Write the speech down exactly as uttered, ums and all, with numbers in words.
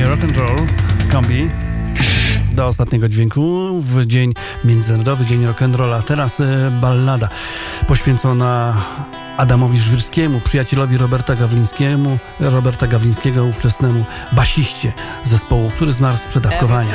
rock and roll kombi do ostatniego dźwięku w dzień Międzynarodowy Dzień Rock'n'Rolla. Teraz ballada poświęcona Adamowi Żwirskiemu, przyjacielowi Roberta Gawlińskiemu, Roberta Gawlińskiego, ówczesnemu basiście zespołu, który zmarł z przedawkowania.